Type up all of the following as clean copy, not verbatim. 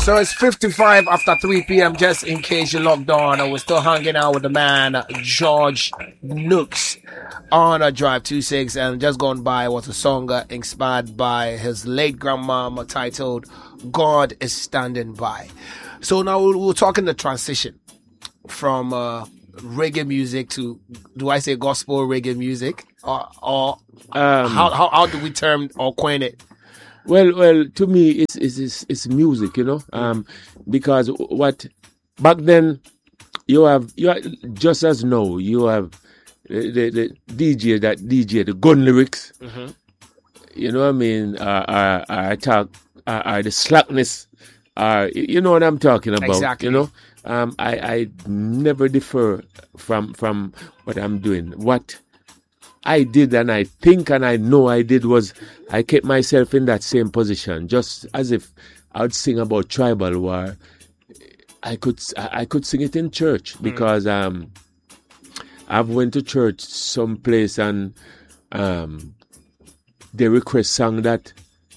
So it's 55 after 3 p.m. Just in case you logged on, we're still hanging out with the man George Nooks on a Drive 26, and just gone by was a song inspired by his late grandmama titled "God is Standing By." So now we're talking the transition from reggae music to, do I say gospel reggae music, or how do we term or coin it? Well, to me, it's music, you know, because what back then you have just as now you have the DJ the gun lyrics, you know what I mean, are the slackness, you know what I'm talking about, Exactly. you know. I never differ from what I'm doing. What I did, and I think and I know I did, was I kept myself in that same position, just as if I'd sing about tribal war. I could sing it in church because I've went to church someplace and they request song that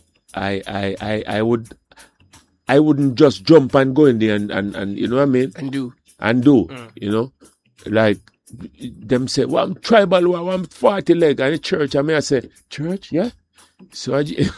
I wouldn't just jump and go in there and you know what I mean, and do you know, like them say, well, I'm tribal, well, I'm 40 leg, and in church, I mean, I say, church, yeah? So,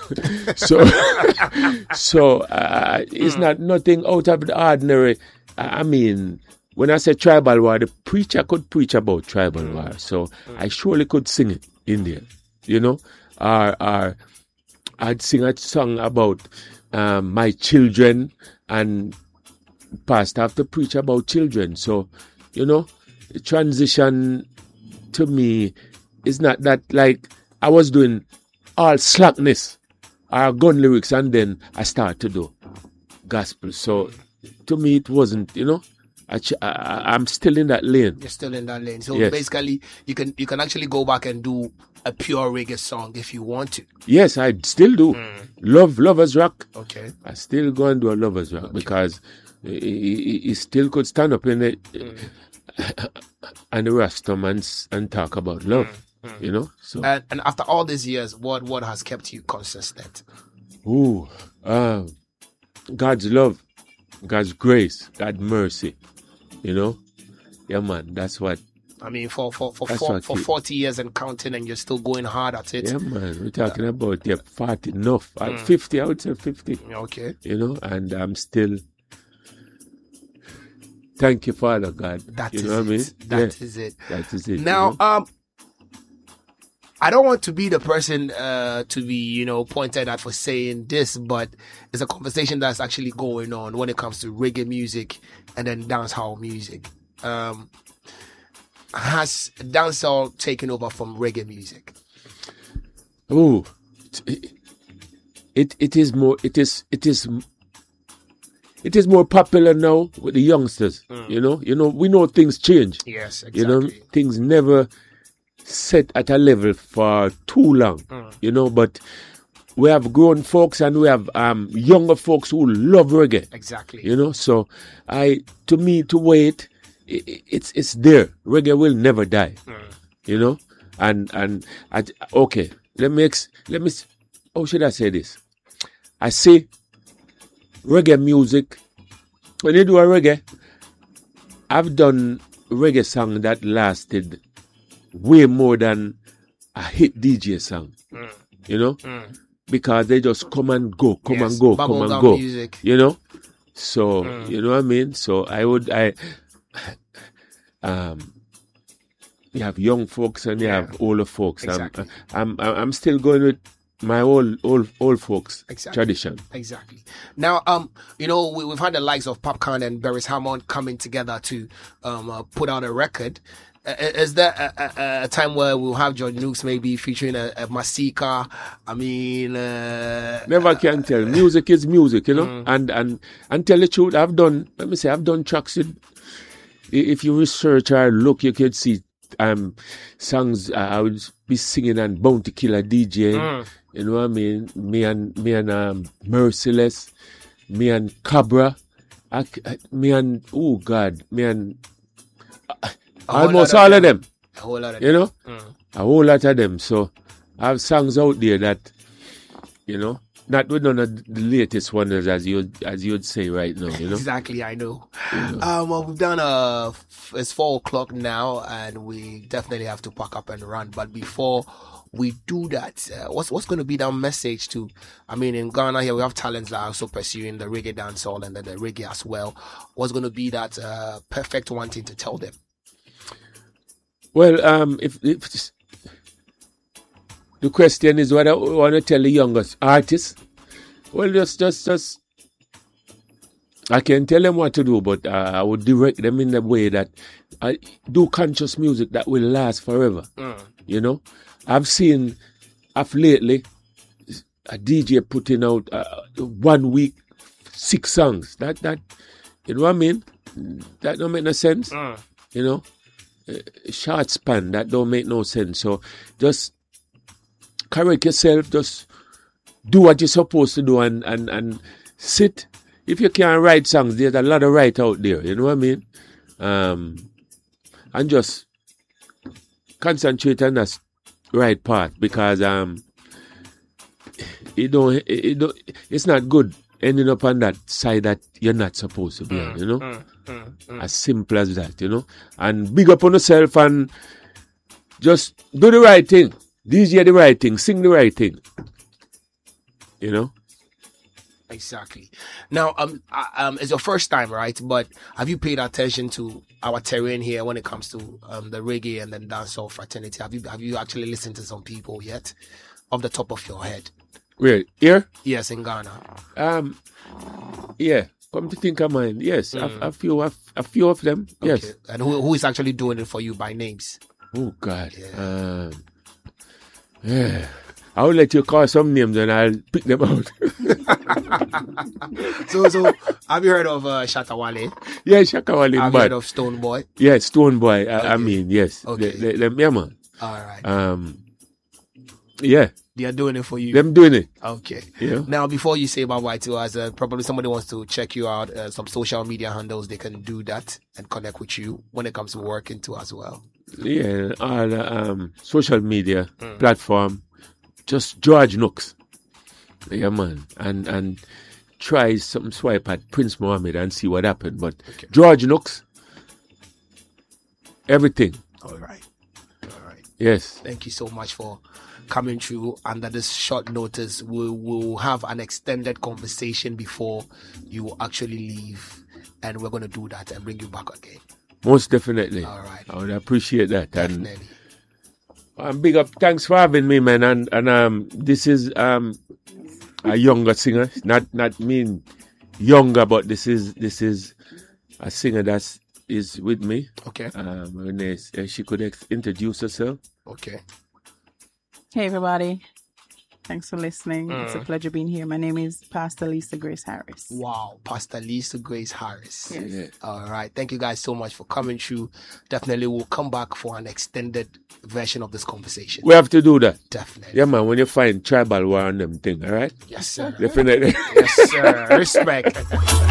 it's not nothing out of the ordinary. I mean, when I say tribal war, the preacher could preach about tribal war, so I surely could sing it in there, you know, or I'd sing a song about my children, and pastor have to preach about children, so, you know, the transition to me is not that like I was doing all slackness or gun lyrics and then I start to do gospel. So to me it wasn't, you know, I'm still in that lane. You're still in that lane. So yes. Basically you can actually go back and do a pure reggae song if you want to. Yes, I still do. Lovers Rock. Okay. I still go and do a Lovers Rock because he still could stand up in it. And the Rastamans and talk about love, you know. So and after all these years, what has kept you consistent? God's love, God's grace, God's mercy, you know. Yeah, man, that's what. I mean, for 40 years and counting, and you're still going hard at it. Yeah, man, we're talking about 40 enough. 50, I would say 50. Okay. You know, and I'm still. Thank you, Father God. That is it. That is it. Now, you know? I don't want to be the person to be, you know, pointed at for saying this, but it's a conversation that's actually going on when it comes to reggae music and then dancehall music. Has dancehall taken over from reggae music? Oh, it is more. It is more popular now with the youngsters, you know. We know things change. Yes, exactly. You know, things never set at a level for too long, you know, but we have grown folks and we have younger folks who love reggae. Exactly. You know, so to me, to wait, it's there. Reggae will never die, you know, okay, let me, how should I say this? I say, reggae music, when you do a reggae, I've done reggae song that lasted way more than a hit DJ song, you know, because they just come and go, come and go, music. You know, so you know what I mean. So you have young folks and you have older folks. Exactly. I'm still going with my old folks tradition. Exactly. Now, you know, we've had the likes of Popcorn and Beres Hammond coming together to put out a record. Is there a time where we'll have George Nooks maybe featuring a Masika? I mean, never can tell. Music is music, you know. And tell the truth, I've done tracks. If you research or look, you could see songs I would be singing and Bounty Killer DJ. You know what I mean? Me and Merciless, me and Cabra, me and almost all of them. A whole lot of you know, a whole lot of them. So I have songs out there that, you know, not with none of the latest wonders, as you'd say right now, you know. Exactly, I know. Well, we've done it's 4:00 now, and we definitely have to pack up and run. But before we do that, what's going to be that message to? I mean, in Ghana here we have talents that are also pursuing the reggae dancehall and then the reggae as well. What's going to be that perfect one thing to tell them? Well, if the question is what I want to tell the youngest artists, well, just I can tell them what to do, but I would direct them in the way that I do conscious music that will last forever. You know, I've lately a DJ putting out 1 week 6 songs. That you know what I mean? That don't make no sense. You know, short span that don't make no sense. So just correct yourself. Just do what you're supposed to do and sit. If you can't write songs, there's a lot of write out there. You know what I mean? And just concentrate on that right part, because it's not good ending up on that side that you're not supposed to be on. You know, as simple as that. You know, and big up on yourself and just do the right thing. DJ the right thing, sing the right thing. You know? Exactly. Now, it's your first time, right? But have you paid attention to our terrain here when it comes to the reggae and then dancehall fraternity? Have you actually listened to some people yet, off the top of your head? Where? Here? Yes, in Ghana. Yeah. Come to think of mine, yes, a few of them. Okay. Yes. And who is actually doing it for you by names? Oh God. Yeah. I will let you call some names and I'll pick them out. So have you heard of Shatta Wale? Yeah, Shatta Wale. Have you heard of Stone Boy? Yeah, Stone Boy. Okay. I mean, yes. Okay. Yeah, man. All right. Yeah. They are doing it for you. Them doing it. Okay. Yeah. Now, before you say bye-bye to us, probably somebody wants to check you out, some social media handles, they can do that and connect with you when it comes to working too as well. Yeah, all social media platform. Just George Nooks. Yeah, man. And try some swipe at Prince Mohammed and see what happened. But okay. George Nooks, everything. All right. Yes. Thank you so much for coming through under this short notice. We will have an extended conversation before you actually leave. And we're going to do that and bring you back again. Most definitely. All right. I would appreciate that. Definitely. And big up, thanks for having me, man. And this is a younger singer, not mean younger, but this is a singer that is with me. Okay. She could introduce herself. Okay. Hey everybody. Thanks for listening. It's a pleasure being here. My name is Pastor Lisa Grace Harris. Wow, Pastor Lisa Grace Harris. Yes. Yeah. All right. Thank you guys so much for coming through. Definitely we'll come back for an extended version of this conversation. We have to do that. Definitely. Yeah, man, when you find tribal war on them thing, all right? Yes, sir. Definitely. Yes, sir. Respect.